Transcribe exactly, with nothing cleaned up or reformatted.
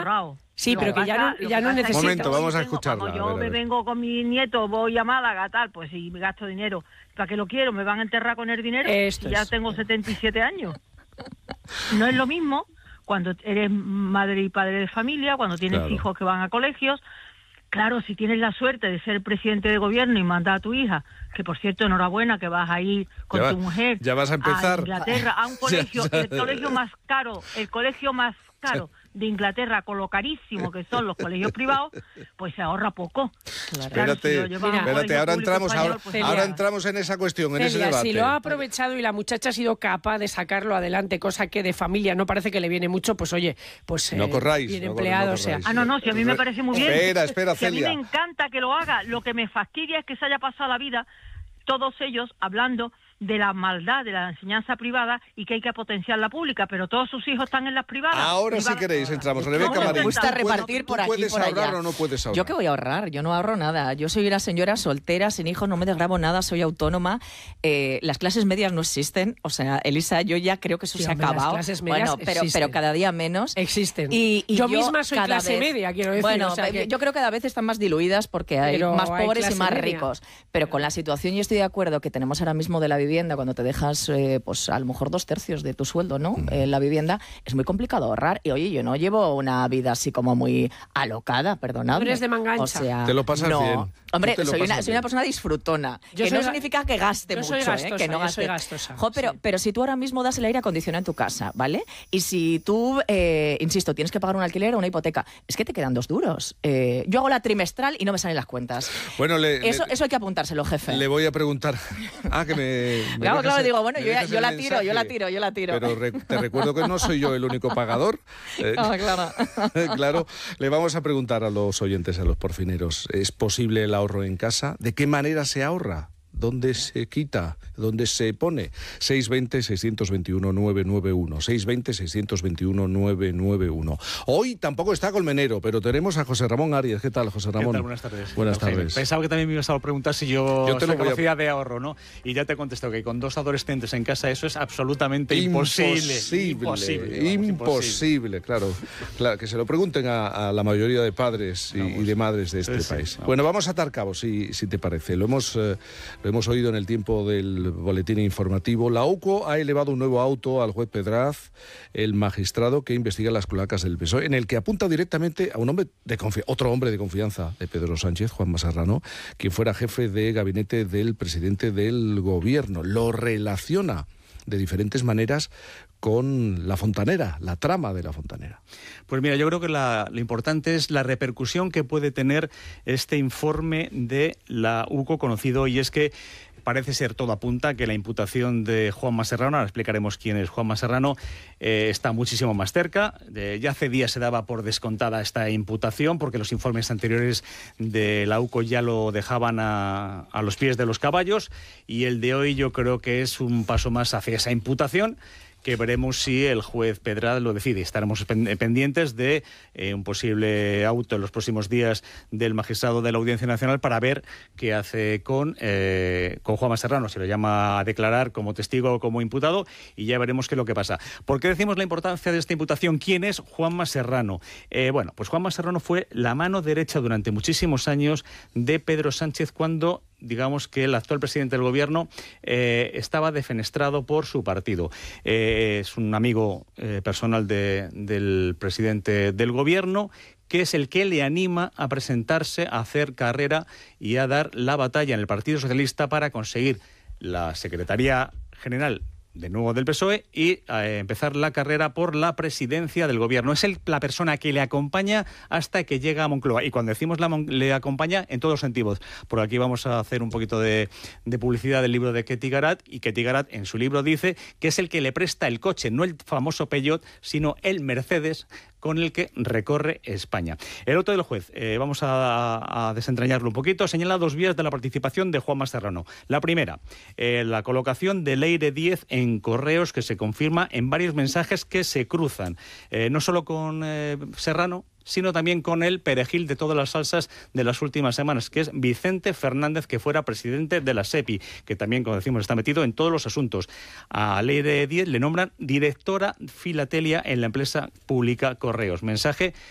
ahorrado. Sí, pero que ya no, ya no necesita. Un momento, vamos a escucharla. Cuando yo a ver, a me ver. vengo con mi nieto, voy a Málaga, tal, pues si me gasto dinero, ¿para qué lo quiero? ¿Me van a enterrar con el dinero? Esto Si ya es. tengo setenta y siete años. No es lo mismo cuando eres madre y padre de familia, cuando tienes Claro. hijos que van a colegios. Claro, si tienes la suerte de ser presidente de gobierno y mandar a tu hija, que por cierto, enhorabuena, que vas a ir con Ya va- tu mujer ya vas a empezar. Inglaterra, a un colegio, Ya, ya. el colegio más caro, el colegio más caro de Inglaterra, con lo carísimo que son los colegios privados, pues se ahorra poco. Claro, Espérate, si lo llevan a un espérate, colegio ahora público entramos, español, ahora, pues, ahora Celia. entramos en esa cuestión, en ese Celia, debate. si lo ha aprovechado y la muchacha ha sido capaz de sacarlo adelante, cosa que de familia no parece que le viene mucho, pues oye, pues No eh, corráis, bien no corráis, empleado, no o sea. corráis. Ah, no, no, si a mí me parece muy bien. Espera, espera, Si a mí Celia. me encanta que lo haga. Lo que me fastidia es que se haya pasado la vida todos ellos hablando de la maldad de la enseñanza privada y que hay que potenciar la pública, pero todos sus hijos están en las privadas. Ahora Y si van- queréis entramos. No, Rebeca no, Marín, me ¿tú gusta puedes- repartir por ¿tú aquí, puedes por ahorrar allá. o no puedes ahorrar? Yo que voy a ahorrar, yo no ahorro nada. Yo soy una señora soltera, sin hijos, no me desgrabo nada, soy autónoma. Eh, las clases medias no existen. O sea, Elisa, yo ya creo que eso Sí, se ha hombre, las acabado. clases medias bueno, pero, existen. pero cada día menos. Existen. Y, y yo, misma soy cada clase vez- media, quiero decir. Bueno, o sea que- yo creo que cada vez están más diluidas porque hay Pero más hay pobres y clase más media. ricos. Pero con la situación, yo estoy de acuerdo que tenemos ahora mismo de la vivienda, cuando te dejas, eh, pues a lo mejor dos tercios de tu sueldo, ¿no? En la vivienda, es muy complicado ahorrar. Y oye, yo no llevo una vida así como muy alocada, perdonadme. Tú eres de manga ancha. O sea, Te lo pasas no. bien. Hombre, Tú te lo soy una, pasas soy una bien. persona disfrutona. Yo que soy no ga- significa que gaste yo mucho, soy ¿eh? gastosa, Que no yo gaste. soy gastosa, Jo, pero, sí. pero si tú ahora mismo das el aire acondicionado en tu casa, ¿vale? Y si tú, eh, insisto, tienes que pagar un alquiler o una hipoteca, es que te quedan dos duros. Eh, yo hago la trimestral y no me salen las cuentas. Bueno, le, Eso, le- eso hay que apuntárselo, jefe. le voy a preguntar. Ah, que me. me Claro, dejas claro, el- digo, bueno, me yo, ya- dejas yo el la tiro, yo la mensaje. tiro, yo la tiro. Pero re- te recuerdo que no soy yo el único pagador. Eh, Ah, claro. claro, le vamos a preguntar a los oyentes, a los porfineros, ¿es posible el ahorro en casa? ¿De qué manera se ahorra? ¿Dónde se quita? ¿Dónde se pone? seis veinte, seiscientos veintiuno, novecientos noventa y uno. seis veinte, seiscientos veintiuno, novecientos noventa y uno. Hoy tampoco está Colmenero, pero tenemos a José Ramón Arias. ¿Qué tal, José ¿Qué Ramón? tal? Buenas tardes. Buenas Jaime. tardes. Pensaba que también me ibas a preguntar si yo, Yo te lo soy voy a- conocida de ahorro, ¿no? Y ya te he contestado que con dos adolescentes en casa eso es absolutamente imposible. Imposible, Imposible. vamos, imposible, claro, claro. Que se lo pregunten a, a la mayoría de padres y, Vamos. y de madres de este Sí, sí, país. vamos. Bueno, vamos a atar cabos, si, si te parece. Lo hemos, eh, lo hemos oído en el tiempo del boletín informativo. La U C O ha elevado un nuevo auto al juez Pedraz, el magistrado que investiga las cloacas del P S O E, en el que apunta directamente a un hombre de confi- otro hombre de confianza de Pedro Sánchez, Juanma Serrano, quien fuera jefe de gabinete del presidente del gobierno. Lo relaciona de diferentes maneras con la fontanera, la trama de la fontanera. Pues mira, yo creo que la, lo importante es la repercusión que puede tener este informe de la U C O conocido, y es que parece ser, todo apunta que la imputación de Juanma Serrano, ahora explicaremos quién es Juanma Serrano, eh, está muchísimo más cerca. Eh, ya hace días se daba por descontada esta imputación porque los informes anteriores de la U C O ya lo dejaban a, a los pies de los caballos, y el de hoy yo creo que es un paso más hacia esa imputación, que veremos si el juez Pedraz lo decide. Estaremos pen- pendientes de eh, un posible auto en los próximos días del magistrado de la Audiencia Nacional para ver qué hace con, eh, con Juanma Serrano, si lo llama a declarar como testigo o como imputado, y ya veremos qué es lo que pasa. ¿Por qué decimos la importancia de esta imputación? ¿Quién es Juanma Serrano? Eh, bueno, pues Juanma Serrano fue la mano derecha durante muchísimos años de Pedro Sánchez cuando, digamos, que el actual presidente del gobierno eh, estaba defenestrado por su partido. Eh, es un amigo eh, personal de, del presidente del gobierno, que es el que le anima a presentarse, a hacer carrera y a dar la batalla en el Partido Socialista para conseguir la Secretaría General de nuevo del P S O E y eh, empezar la carrera por la presidencia del gobierno. Es el, la persona que le acompaña hasta que llega a Moncloa. Y cuando decimos la, le acompaña, en todos los sentidos. Por aquí vamos a hacer un poquito de, de publicidad del libro de Ketty Garat, y Ketty Garat en su libro dice que es el que le presta el coche, no el famoso Peugeot, sino el Mercedes con el que recorre España. El auto del juez, eh, vamos a, a desentrañarlo un poquito, señala dos vías de la participación de Juanma Serrano. La primera, eh, la colocación del Leire diez en correos, que se confirma en varios mensajes que se cruzan, eh, no solo con eh, Serrano, sino también con el perejil de todas las salsas de las últimas semanas, que es Vicente Fernández, que fuera presidente de la SEPI, que también, como decimos, está metido en todos los asuntos. A Leire diez le nombran directora filatelia en la empresa pública Correos. Mensaje